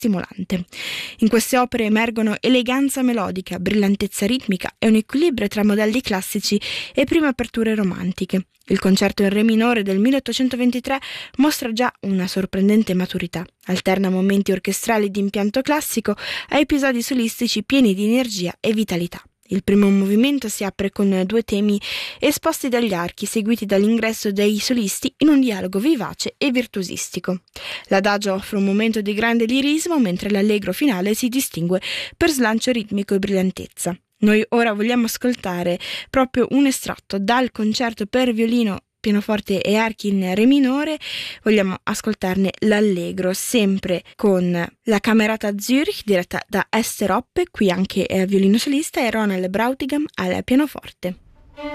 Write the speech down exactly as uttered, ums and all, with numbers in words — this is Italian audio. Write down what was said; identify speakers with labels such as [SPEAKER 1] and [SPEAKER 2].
[SPEAKER 1] stimolante. In queste opere emergono eleganza melodica, brillantezza ritmica e un equilibrio tra modelli classici e prime aperture romantiche. Il concerto in re minore del milleottocentoventitré mostra già una sorprendente maturità. Alterna momenti orchestrali di impianto classico a episodi solistici pieni di energia e vitalità. Il primo movimento si apre con due temi esposti dagli archi, seguiti dall'ingresso dei solisti in un dialogo vivace e virtuosistico. L'adagio offre un momento di grande lirismo, mentre l'allegro finale si distingue per slancio ritmico e brillantezza. Noi ora vogliamo ascoltare proprio un estratto dal concerto per violino, pianoforte e archi in re minore. Vogliamo ascoltarne l'allegro, sempre con la Camerata Zurich diretta da Esther Hoppe, qui anche a violino solista, e Ronald Brautigam al pianoforte.